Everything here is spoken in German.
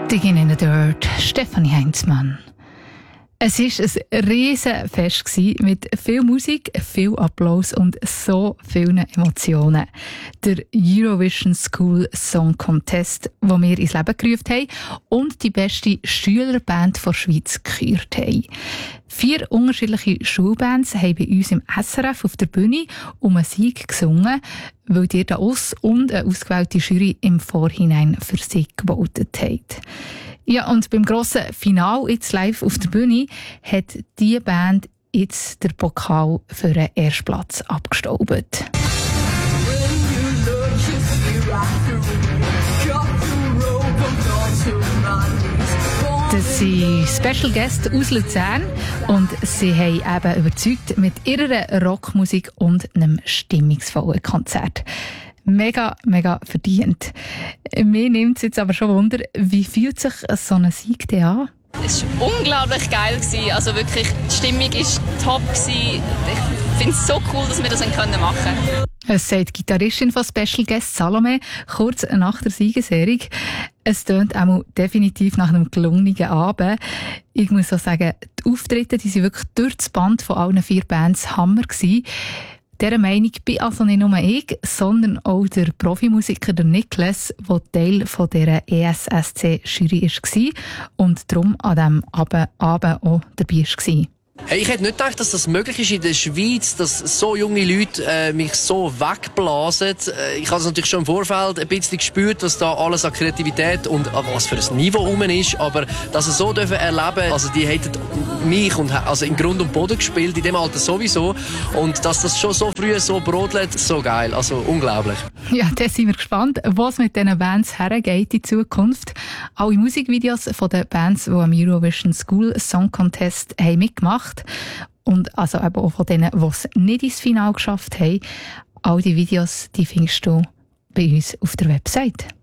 Digging in the Dirt, Stefanie Heinzmann. Es war ein Riesenfest mit viel Musik, viel Applaus und so vielen Emotionen. Der Eurovision School Song Contest, den wir ins Leben gerufen haben und die beste Schülerband der Schweiz gekürt haben. 4 unterschiedliche Schulbands haben bei uns im SRF auf der Bühne um einen Sieg gesungen, weil ihr da uns und eine ausgewählte Jury im Vorhinein für sie gewotet habt. Ja, und beim grossen Finale jetzt live auf der Bühne hat diese Band jetzt den Pokal für den Erstplatz abgestaubt. Das sind Special Guests aus Luzern und sie haben eben überzeugt mit ihrer Rockmusik und einem stimmungsvollen Konzert. Mega, mega verdient. Mir nimmt es jetzt aber schon Wunder, wie fühlt sich so ein Sieg denn an? Es war unglaublich geil. Also wirklich, die Stimmung war top. Ich finde es so cool, dass wir das machen können. Es sagt die Gitarristin von Special Guest Salome kurz nach der Siegesehrung. Es tönt auch definitiv nach einem gelungenen Abend. Ich muss auch sagen, die Auftritte die sind wirklich durch das Band von allen 4 Bands Hammer gewesen. Dieser Meinung bin also nicht nur ich, sondern auch der Profimusiker der Niklas, der Teil von dieser ESSC-Jury war und darum an diesem Abend auch dabei war. Hey, ich hätte nicht gedacht, dass das möglich ist in der Schweiz, dass so junge Leute mich so wegblasen. Ich habe es natürlich schon im Vorfeld ein bisschen gespürt, was da alles an Kreativität und was für ein Niveau rum ist. Aber dass sie so dürfen erleben, also die hätten mich und also in Grund und Boden gespielt, in dem Alter sowieso. Und dass das schon so früh so brodelt, so geil, also unglaublich. Ja, da sind wir gespannt, was mit diesen Bands hergeht in Zukunft. Alle Musikvideos von den Bands, die am Eurovision School Song Contest haben mitgemacht und also eben auch von denen, die es nicht ins Finale geschafft haben. All die Videos, die findest du bei uns auf der Website.